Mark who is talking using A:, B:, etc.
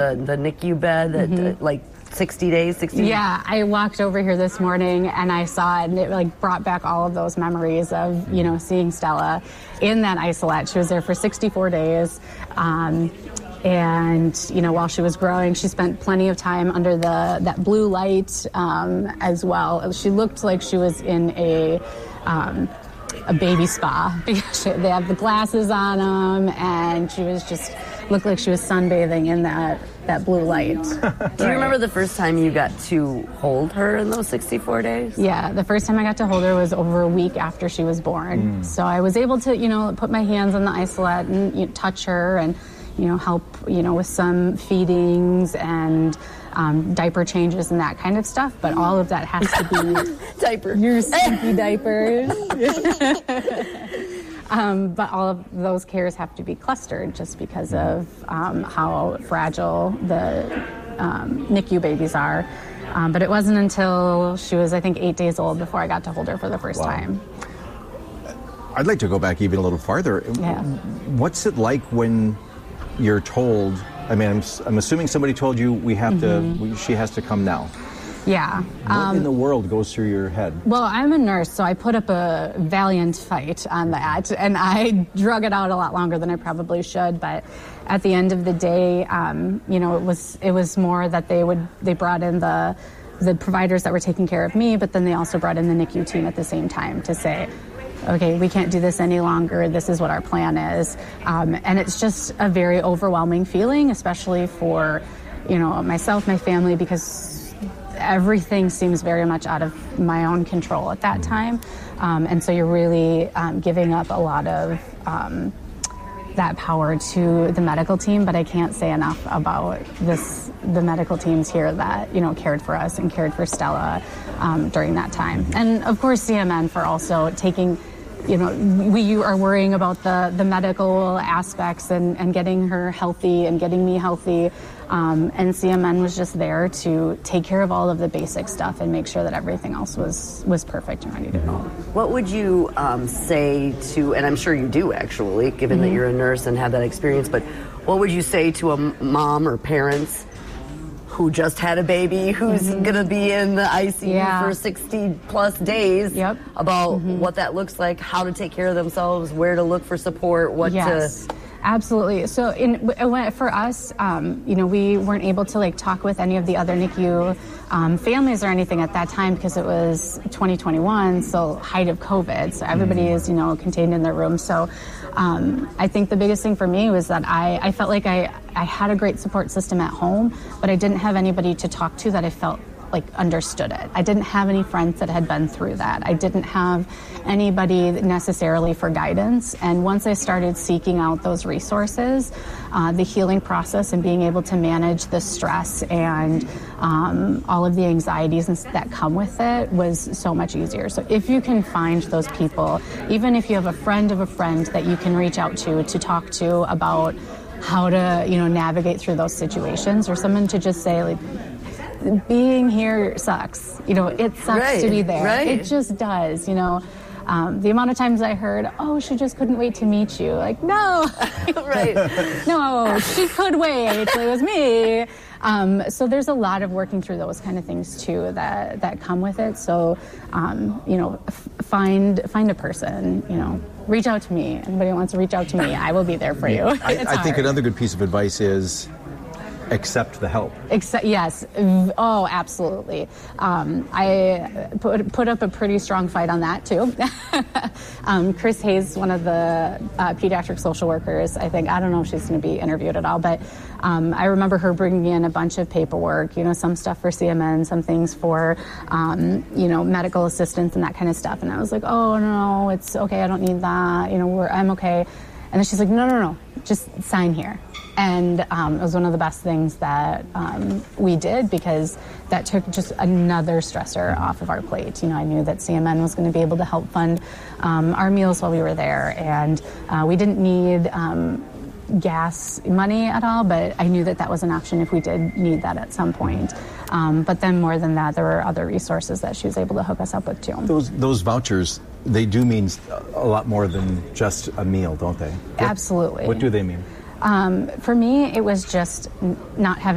A: the NICU bed at like 60 days, 60 days?
B: Yeah, I walked over here this morning and I saw it, and it like brought back all of those memories of, you know, seeing Stella in that isolette. She was there for 64 days. And, you know, while she was growing, she spent plenty of time under that blue light as well. She looked like she was in a baby spa because they have the glasses on them, and she was just looked like she was sunbathing in that blue light.
A: Do you remember the first time you got to hold her in those 64 days?
B: Yeah, the first time I got to hold her was over a week after she was born. So I was able to, you know, put my hands on the isolette and touch her and, you know, help, you know, with some feedings and diaper changes and that kind of stuff. But all of that has to be
A: diapers.
B: Your stinky diapers. But all of those cares have to be clustered just because of how fragile the NICU babies are. But it wasn't until she was, I think, 8 days old before I got to hold her for the first time.
C: I'd like to go back even a little farther.
B: Yeah.
C: What's it like when you're told, I mean, I'm assuming somebody told you she has to come now.
B: Yeah.
C: What in the world goes through your head?
B: Well, I'm a nurse, so I put up a valiant fight on that, and I drug it out a lot longer than I probably should. But at the end of the day, you know, it was more that they brought in the providers that were taking care of me, but then they also brought in the NICU team at the same time to say, okay, we can't do this any longer. This is what our plan is. And it's just a very overwhelming feeling, especially for, you know, myself, my family, because everything seems very much out of my own control at that time. And so you're really giving up a lot of that power to the medical team. But I can't say enough about the medical teams here that, you know, cared for us and cared for Stella during that time. And of course, CMN for also taking, you know, we are worrying about the medical aspects and getting her healthy and getting me healthy. And CMN was just there to take care of all of the basic stuff and make sure that everything else was perfect and ready to go.
A: What would you say to, and I'm sure you do actually, given that you're a nurse and have that experience, but what would you say to a mom or parents who just had a baby, who's going to be in the ICU for 60 plus days, about what that looks like, how to take care of themselves, where to look for support, what to...
B: Absolutely. So for us, you know, we weren't able to like talk with any of the other NICU families or anything at that time because it was 2021, so height of COVID. So everybody is, you know, contained in their room. So I think the biggest thing for me was that I felt like I had a great support system at home, but I didn't have anybody to talk to that I felt like understood it. I didn't have any friends that had been through that. I didn't have anybody necessarily for guidance. And once I started seeking out those resources, the healing process and being able to manage the stress and all of the anxieties that come with it was so much easier. So if you can find those people, even if you have a friend of a friend that you can reach out to talk to about how to, you know, navigate through those situations, or someone to just say, like, being here sucks. You know, it sucks to be there. It just does, you know. The amount of times I heard, oh, she just couldn't wait to meet you. Like, no. No, she could wait. It was me. So there's a lot of working through those kind of things, too, that come with it. So, you know, find a person, you know. Reach out to me. Anybody who wants to reach out to me, I will be there for you.
C: I think another good piece of advice is accept the help.
B: Yes. Oh, absolutely. I put up a pretty strong fight on that, too. Chris Hayes, one of the pediatric social workers, I don't know if she's going to be interviewed at all, but I remember her bringing in a bunch of paperwork, you know, some stuff for CMN, some things for, you know, medical assistance and that kind of stuff. And I was like, oh, no, it's okay. I don't need that. You know, I'm okay. And then she's like, no, just sign here. And it was one of the best things that we did, because that took just another stressor off of our plate. You know, I knew that CMN was going to be able to help fund our meals while we were there. And we didn't need gas money at all, but I knew that was an option if we did need that at some point. But then more than that, there were other resources that she was able to hook us up with, too.
C: Those vouchers, they do mean a lot more than just a meal, don't they?
B: Absolutely.
C: What do they mean?
B: For me, it was just not having